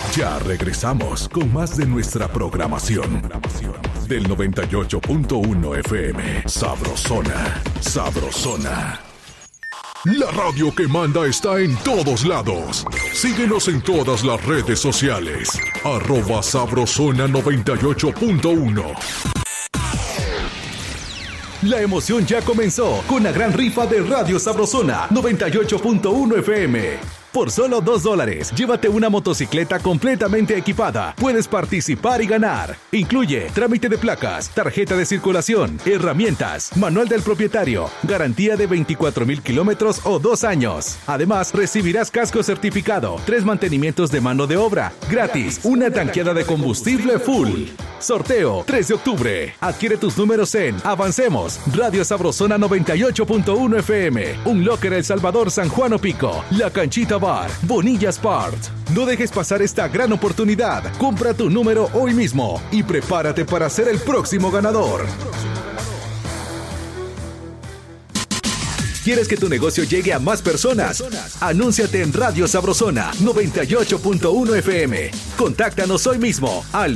Ya regresamos con más de nuestra programación del 98.1 FM. Sabrosona, Sabrosona. La radio que manda está en todos lados. Síguenos en todas las redes sociales. @Sabrosona98.1. La emoción ya comenzó con la gran rifa de Radio Sabrosona 98.1 FM. Por solo $2, llévate una motocicleta completamente equipada. Puedes participar y ganar. Incluye trámite de placas, tarjeta de circulación, herramientas, manual del propietario, garantía de 24,000 kilómetros o 2 años. Además, recibirás casco certificado, 3 mantenimientos de mano de obra, gratis, una tanqueada de combustible full. Sorteo 3 de octubre. Adquiere tus números en Avancemos, Radio Sabrosona 98.1 FM, Un Locker El Salvador, San Juan Opico, La Canchita Bar, Bonilla Sport. No dejes pasar esta gran oportunidad. Compra tu número hoy mismo y prepárate para ser el próximo ganador. ¿Quieres que tu negocio llegue a más personas? Anúnciate en Radio Sabrosona 98.1 FM. Contáctanos hoy mismo al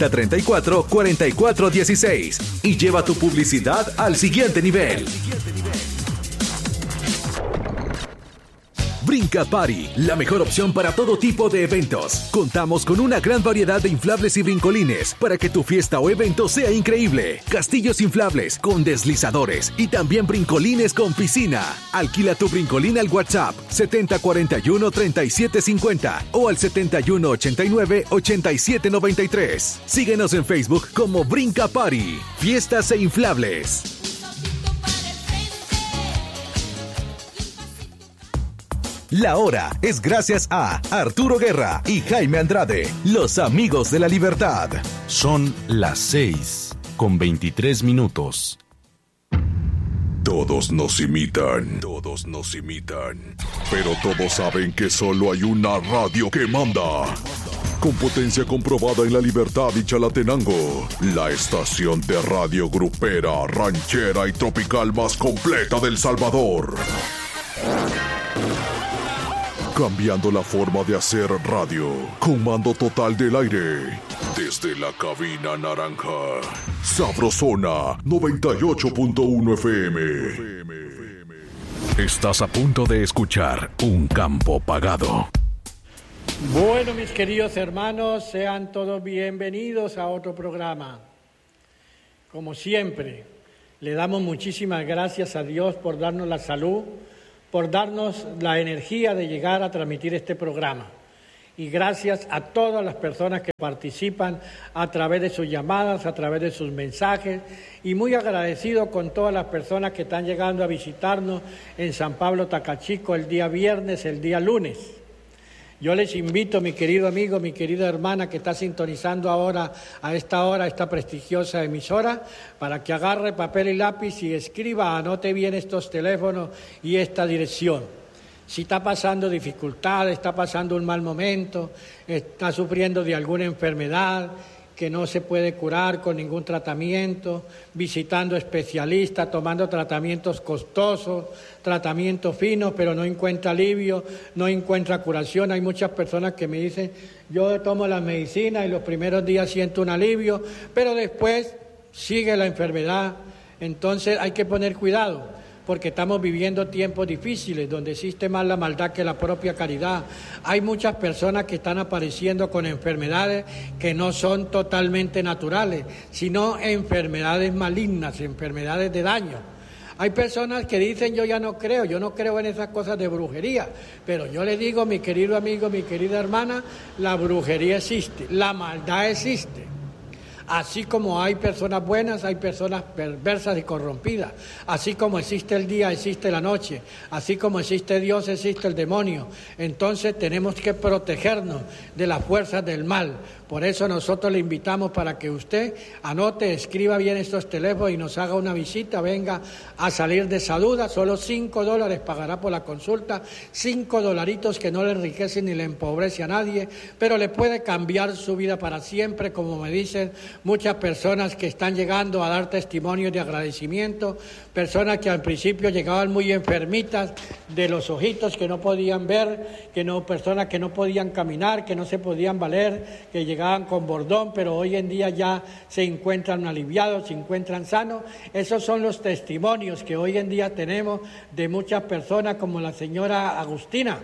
6034-4416 y lleva tu publicidad al siguiente nivel. Brinca Party, la mejor opción para todo tipo de eventos. Contamos con una gran variedad de inflables y brincolines para que tu fiesta o evento sea increíble. Castillos inflables con deslizadores y también brincolines con piscina. Alquila tu brincolín al WhatsApp 7041-3750 o al 7189-8793. Síguenos en Facebook como Brinca Party, fiestas e inflables. La hora es gracias a Arturo Guerra y Jaime Andrade, los amigos de la libertad. Son las 6:23. Todos nos imitan, pero todos saben que solo hay una radio que manda. Con potencia comprobada en La Libertad y Chalatenango, la estación de radio grupera, ranchera y tropical más completa del Salvador. Cambiando la forma de hacer radio, con mando total del aire. Desde la cabina naranja, Sabrosona 98.1 FM. Estás a punto de escuchar Un Campo Pagado. Bueno, mis queridos hermanos, sean todos bienvenidos a otro programa. Como siempre, le damos muchísimas gracias a Dios por darnos la salud, por darnos la energía de llegar a transmitir este programa. Y gracias a todas las personas que participan a través de sus llamadas, a través de sus mensajes, y muy agradecido con todas las personas que están llegando a visitarnos en San Pablo Tacachico el día viernes, el día lunes. Yo les invito, mi querido amigo, mi querida hermana que está sintonizando ahora a esta hora esta prestigiosa emisora, para que agarre papel y lápiz y escriba, anote bien estos teléfonos y esta dirección. Si está pasando dificultades, está pasando un mal momento, está sufriendo de alguna enfermedad que no se puede curar con ningún tratamiento, visitando especialistas, tomando tratamientos costosos, tratamientos finos, pero no encuentra alivio, no encuentra curación. Hay muchas personas que me dicen, yo tomo la medicina y los primeros días siento un alivio, pero después sigue la enfermedad. Entonces hay que poner cuidado, porque estamos viviendo tiempos difíciles, donde existe más la maldad que la propia caridad. Hay muchas personas que están apareciendo con enfermedades que no son totalmente naturales, sino enfermedades malignas, enfermedades de daño. Hay personas que dicen, yo no creo en esas cosas de brujería, pero yo le digo, mi querido amigo, mi querida hermana, la brujería existe, la maldad existe. Así como hay personas buenas, hay personas perversas y corrompidas. Así como existe el día, existe la noche. Así como existe Dios, existe el demonio. Entonces tenemos que protegernos de las fuerzas del mal. Por eso nosotros le invitamos para que usted anote, escriba bien estos teléfonos y nos haga una visita, venga a salir de esa duda. Solo $5 pagará por la consulta, $5 que no le enriquece ni le empobrece a nadie, pero le puede cambiar su vida para siempre, como me dicen muchas personas que están llegando a dar testimonios de agradecimiento, personas que al principio llegaban muy enfermitas de los ojitos, que no podían ver, personas que no podían caminar, que no se podían valer, que llegaban con bordón, pero hoy en día ya se encuentran aliviados, se encuentran sanos. Esos son los testimonios que hoy en día tenemos de muchas personas, como la señora Agustina.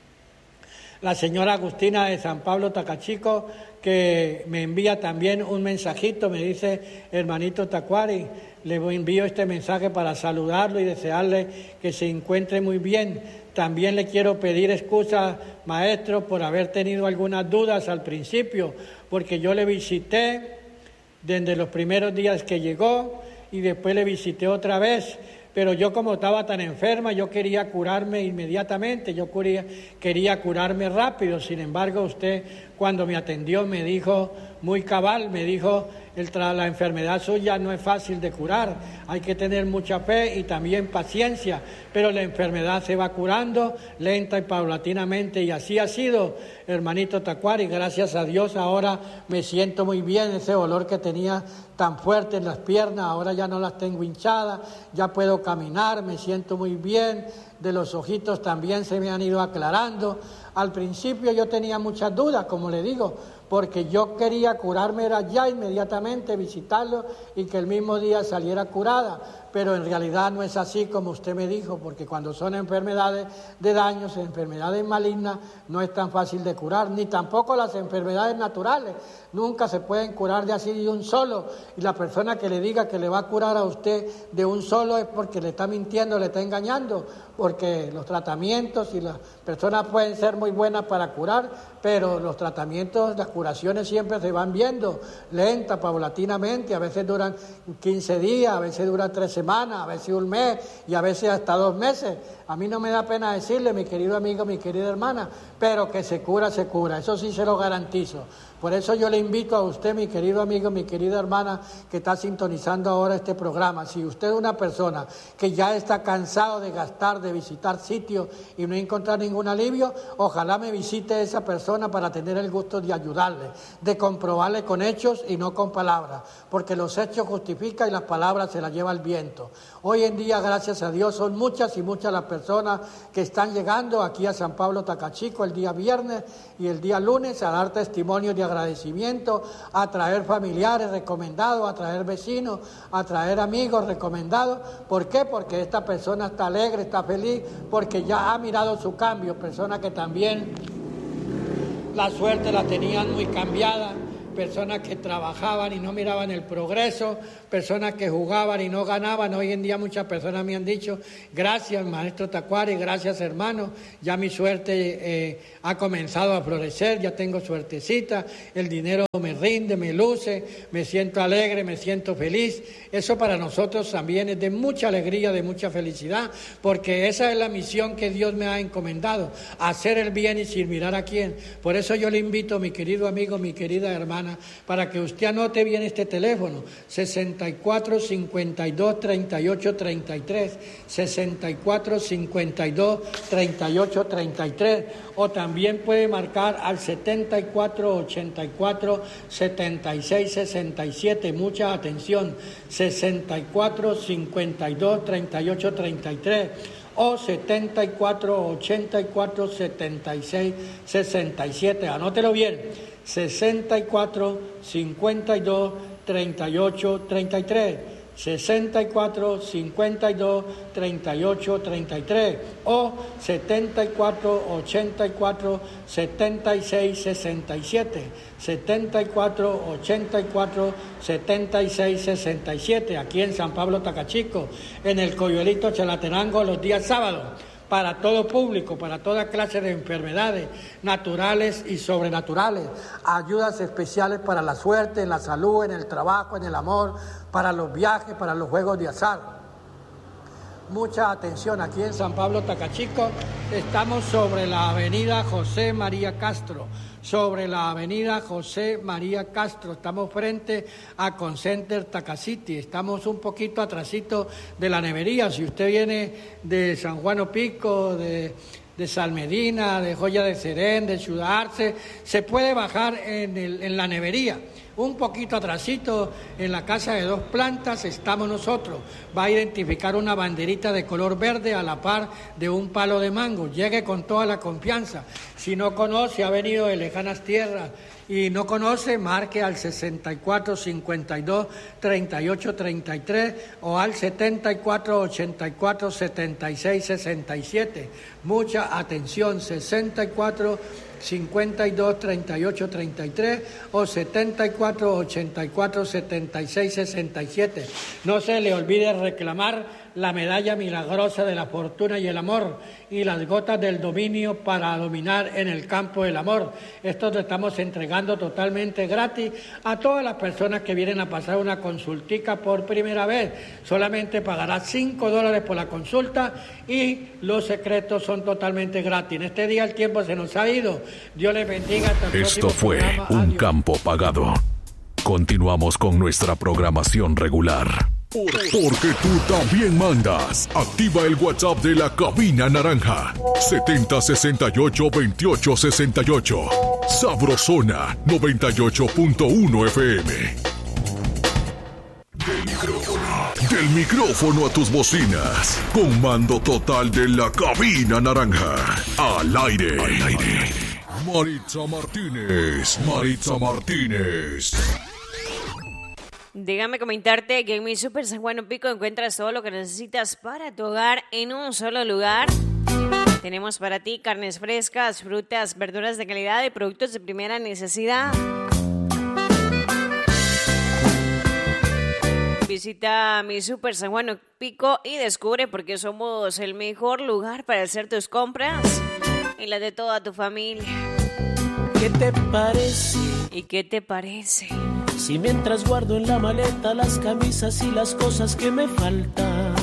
La señora Agustina de San Pablo Tacachico, que me envía también un mensajito, me dice: hermanito Tacuari, le envío este mensaje para saludarlo y desearle que se encuentre muy bien. También le quiero pedir excusa, maestro, por haber tenido algunas dudas al principio, porque yo le visité desde los primeros días que llegó y después le visité otra vez. Pero yo, como estaba tan enferma, yo quería curarme inmediatamente, yo quería curarme rápido. Sin embargo, usted, cuando me atendió, me dijo muy cabal, me dijo: la enfermedad suya no es fácil de curar, hay que tener mucha fe y también paciencia, pero la enfermedad se va curando lenta y paulatinamente, y así ha sido, hermanito Tacuari. Gracias a Dios ahora me siento muy bien. Ese dolor que tenía tan fuerte en las piernas, ahora ya no las tengo hinchadas, ya puedo caminar, me siento muy bien. De los ojitos también se me han ido aclarando. Al principio yo tenía muchas dudas, como le digo, porque yo quería curarme era ya inmediatamente, visitarlo y que el mismo día saliera curada, pero en realidad no es así como usted me dijo, porque cuando son enfermedades de daños, enfermedades malignas, no es tan fácil de curar, ni tampoco las enfermedades naturales, nunca se pueden curar de así de un solo, y la persona que le diga que le va a curar a usted de un solo es porque le está mintiendo, le está engañando, porque los tratamientos y las personas pueden ser muy buenas para curar, pero los tratamientos, las curaciones siempre se van viendo, lenta, paulatinamente, a veces duran 15 días, a veces duran 3 semanas, a veces un mes y a veces hasta 2 meses. A mí no me da pena decirle, mi querido amigo, mi querida hermana, pero que se cura, eso sí se lo garantizo. Por eso yo le invito a usted, mi querido amigo, mi querida hermana, que está sintonizando ahora este programa. Si usted es una persona que ya está cansado de gastar, de visitar sitios y no encontrar ningún alivio, ojalá me visite esa persona para tener el gusto de ayudarle, de comprobarle con hechos y no con palabras, porque los hechos justifican y las palabras se las lleva el viento. Hoy en día, gracias a Dios, son muchas y muchas las personas que están llegando aquí a San Pablo Tacachico el día viernes y el día lunes a dar testimonios de agradecimiento, a traer familiares recomendados, a traer vecinos, a traer amigos recomendados. ¿Por qué? Porque esta persona está alegre, está feliz, porque ya ha mirado su cambio. Personas que también la suerte la tenían muy cambiada, personas que trabajaban y no miraban el progreso, personas que jugaban y no ganaban. Hoy en día muchas personas me han dicho: gracias, maestro Tacuari, gracias, hermano, ya mi suerte ha comenzado a florecer, ya tengo suertecita, el dinero me rinde, me luce, me siento alegre, me siento feliz. Eso para nosotros también es de mucha alegría, de mucha felicidad, porque esa es la misión que Dios me ha encomendado, hacer el bien y sin mirar a quién. Por eso yo le invito, mi querido amigo, mi querida hermana, para que usted anote bien este teléfono: 64 52 38 33, 64 52 38 33, o también puede marcar al 74 84 76 67. Mucha atención: 64 52 38 33 o 74 84 76 67. Anótelo bien: 64 52 38 33, 64 52 38 33 o 74 84 76 67, 74 84 76 67, aquí en San Pablo Tacachico, en el Coyuelito Chalatenango, los días sábados, para todo público, para toda clase de enfermedades naturales y sobrenaturales, ayudas especiales para la suerte, en la salud, en el trabajo, en el amor, para los viajes, para los juegos de azar. Mucha atención, aquí en San Pablo Tacachico estamos sobre la avenida José María Castro, estamos frente a Concenter Tacacity, estamos un poquito atrasito de la nevería. Si usted viene de San Juan Opico, de Salmedina, de Joya de Serén, de Ciudad Arce, se puede bajar en la nevería. Un poquito atrasito, en la casa de 2 plantas, estamos nosotros. Va a identificar una banderita de color verde a la par de un palo de mango. Llegue con toda la confianza. Si no conoce, ha venido de lejanas tierras y no conoce, marque al 64 52 38 33 o al 74 84 76 67. Mucha atención, 64 52 38 33 o 74 84 76 67. No se le olvide reclamar la medalla milagrosa de la fortuna y el amor y las gotas del dominio para dominar en el campo del amor. Esto lo estamos entregando totalmente gratis a todas las personas que vienen a pasar una consultica por primera vez. Solamente pagará $5 por la consulta y los secretos son totalmente gratis. En este día el tiempo se nos ha ido. Dios les bendiga. Hasta el Esto fue programa. un Adiós. campo pagado. Continuamos con nuestra programación regular. Porque tú también mandas. Activa el WhatsApp de la Cabina Naranja. 7068-2868. Sabrosona 98.1 FM. Del micrófono a tus bocinas. Con mando total de la Cabina Naranja. Al aire. Maritza Martínez. Déjame comentarte que en mi Super San Juan Pico encuentras todo lo que necesitas para tu hogar en un solo lugar. Tenemos para ti carnes frescas, frutas, verduras de calidad y productos de primera necesidad. Visita mi Super San Juan Pico y descubre por qué somos el mejor lugar para hacer tus compras y la de toda tu familia. ¿Qué te parece? ¿Y qué te parece? Si mientras guardo en la maleta las camisas y las cosas que me faltan,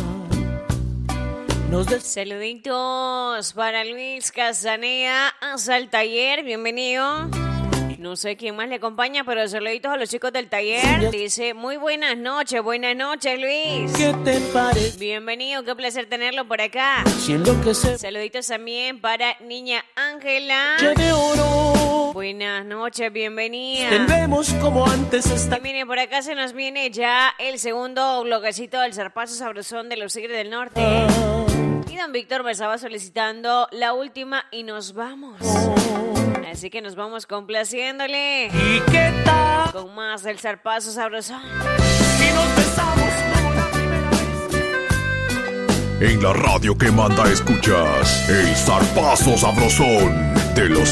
Saluditos para Luis Casanea hasta el taller, bienvenido. No sé quién más le acompaña, pero saluditos a los chicos del taller. Dice, muy buenas noches Luis. ¿Qué te parece? Bienvenido, qué placer tenerlo por acá. Si enloquece, Saluditos también para niña Ángela. de oro. Buenas noches, bienvenida. Tendremos como antes esta. Y miren, por acá se nos viene ya el segundo bloquecito del zarpazo sabrosón de los Tigres del Norte. Y don Víctor me estaba solicitando la última y nos vamos. Así que nos vamos complaciéndole. ¿Y qué tal? Con más del zarpazo sabrosón. Si nos besamos como la primera vez. En la radio que manda escuchas el zarpazo sabrosón de los